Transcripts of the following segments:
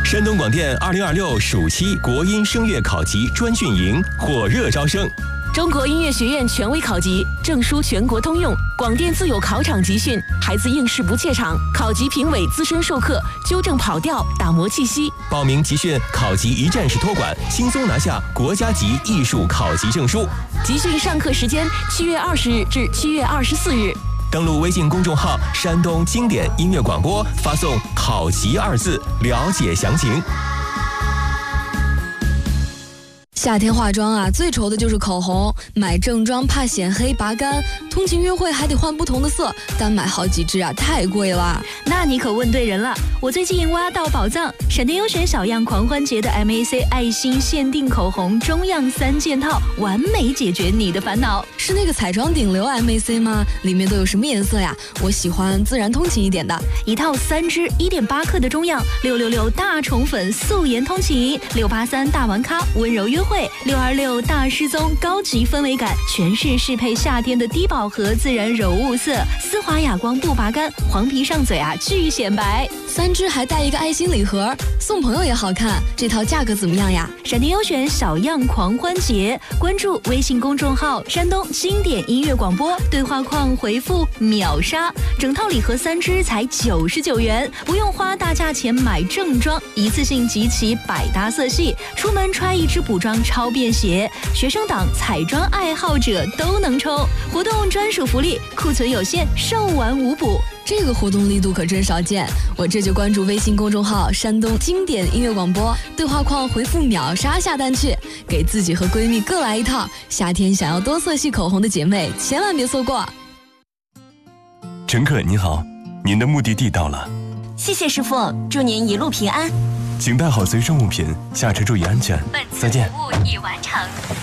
山东广电2026暑期国音声乐考级专训营火热招生。 中国音乐学院权威考级，证书全国通用，广电自有考场集训，孩子应试不怯场，考级评委资深授课，纠正跑调，打磨气息。 报名集训考级一站式托管，轻松拿下国家级艺术考级证书。 集训上课时间7月20日至7月24日。 登录微信公众号“山东经典音乐广播”，发送“考级”2字了解详情。 夏天化妆啊，最愁的就是口红。买正装怕显黑拔干，通勤约会还得换不同的色，单买好几支啊，太贵了。 那你可问对人了，我最近挖到宝藏，闪电优选小样狂欢节的 MAC 爱心限定口红中样3件套，完美解决你的烦恼。 是那个彩妆顶流 MAC 吗？里面都有什么颜色呀？我喜欢自然通勤一点的。 一套3支1.8克的中样，666大宠粉素颜通勤，683大玩咖温柔约会，626大失踪高级氛围感，全是适配夏天的低饱和自然柔雾色，丝滑哑光不拔干，黄皮上嘴啊巨显白。 3支还带一个爱心礼盒，送朋友也好看。这套价格怎么样呀？ 闪电优选小样狂欢节，关注微信公众号山东经典音乐广播，对话框回复秒杀，整套礼盒3支才99元，不用花大价钱买正装，一次性集齐百搭色系，出门穿一支补妆超便携，学生党彩妆爱好者都能抽。活动专属福利，库存有限，售完无补。 这个活动力度可真少见，我这就关注微信公众号山东经典音乐广播，对话框回复秒杀下单去，给自己和闺蜜各来一套。夏天想要多色系口红的姐妹千万别错过。 乘客您好，您的目的地到了。 谢谢师傅，祝您一路平安。 请带好随身物品，下车注意安全。再见。 服务已完成。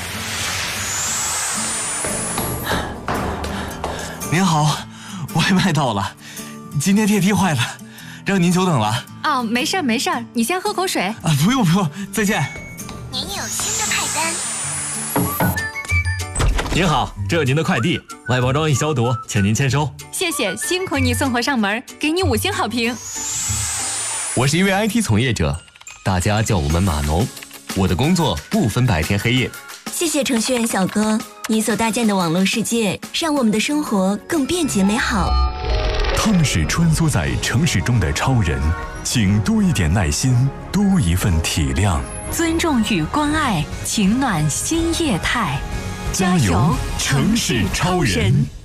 您好，外卖到了。今天电梯坏了，让您久等了。 哦，没事没事，你先喝口水。 啊，不用，再见。 您有新的派单。 您好，这是您的快递，外包装已消毒，请您签收。 谢谢，辛苦你送货上门，给你5星好评。 我是一位 IT 从业者，大家叫我们码农，我的工作不分白天黑夜。 谢谢程序员小哥，你所搭建的网络世界，让我们的生活更便捷美好。 他们是穿梭在城市中的超人，请多一点耐心，多一份体谅， 尊重与关爱，情暖新业态。 加油，城市超人！